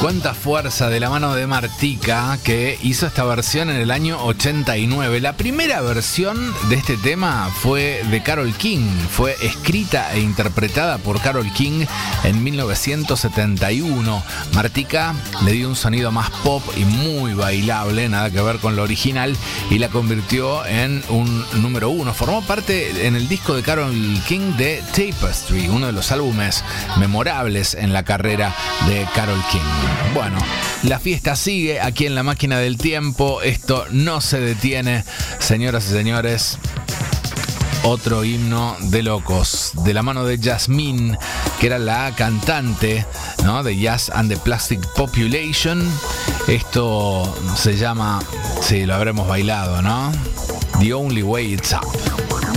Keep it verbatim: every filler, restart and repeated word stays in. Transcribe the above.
Cuánta fuerza de la mano de Martika, que hizo esta versión en el año ochenta y nueve. La primera versión de este tema fue de Carole King. Fue escrita e interpretada por Carole King en mil novecientos setenta y uno. Martika le dio un sonido más pop y muy bailable, nada que ver con lo original, y la convirtió en un número uno. Formó parte en el disco de Carole King de Tapestry, uno de los álbumes memorables en la carrera de Carole King. Bueno, la fiesta sigue aquí en La Máquina del Tiempo. Esto no se detiene, señoras y señores. Otro himno de locos, de la mano de Yasmine, que era la cantante, ¿no?, de Jazz and the Plastic Population. Esto se llama, sí, lo habremos bailado, ¿no? The Only Way It's Up.